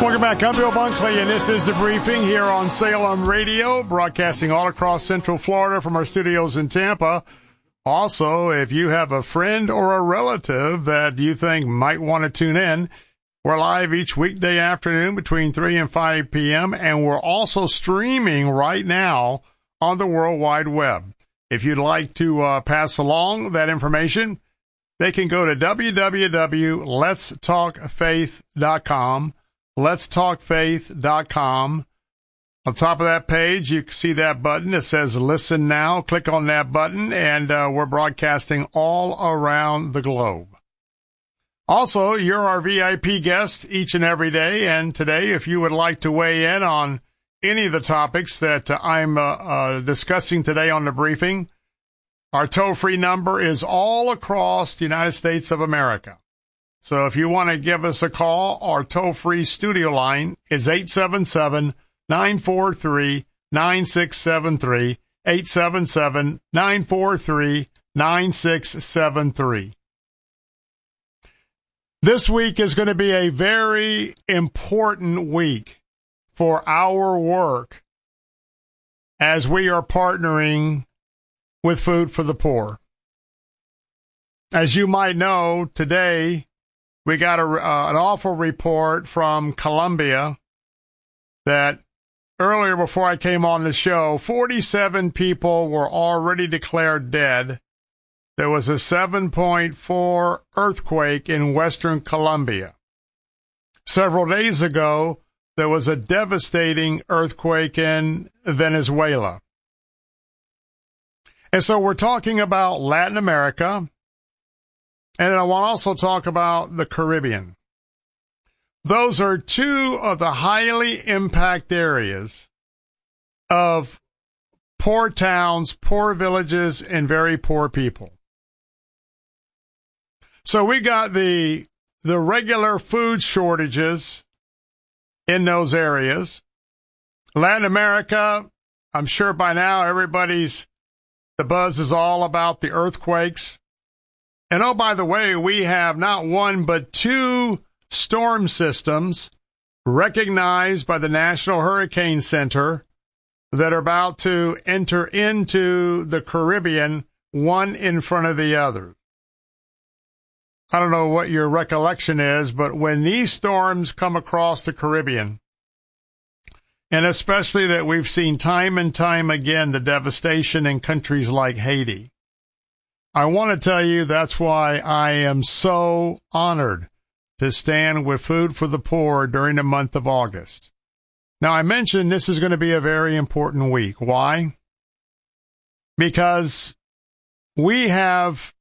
Welcome back. I'm Bill Bunkley, and this is The Briefing here on Salem Radio, broadcasting all across Central Florida from our studios in Tampa. Also, if you have a friend or a relative that you think might want to tune in, we're live each weekday afternoon between 3 and 5 p.m., and we're also streaming right now on the World Wide Web. If you'd like to pass along that information, they can go to www.letstalkfaith.com. letstalkfaith.com. On top of that page, you can see that button that says Listen Now. Click on that button, and we're broadcasting all around the globe. Also, you're our VIP guest each and every day, and today, if you would like to weigh in on any of the topics that I'm discussing today on The Briefing, our toll-free number is all across the United States of America. So if you want to give us a call, our toll-free studio line is 877-943-9673, 877-943-9673. This week is going to be a very important week for our work as we are partnering with Food for the Poor. As you might know, today we got an awful report from Colombia that earlier before I came on the show, 47 people were already declared dead. There was a 7.4 earthquake in western Colombia. Several days ago, there was a devastating earthquake in Venezuela. And so we're talking about Latin America, and I want to also talk about the Caribbean. Those are two of the highly impacted areas of poor towns, poor villages, and very poor people. So we got the regular food shortages in those areas. Latin America, I'm sure by now the buzz is all about the earthquakes. And oh, by the way, we have not one but two storm systems recognized by the National Hurricane Center that are about to enter into the Caribbean, one in front of the other. I don't know what your recollection is, but when these storms come across the Caribbean, and especially that we've seen time and time again the devastation in countries like Haiti, I want to tell you that's why I am so honored to stand with Food for the Poor during the month of August. Now, I mentioned this is going to be a very important week. Why? Because we have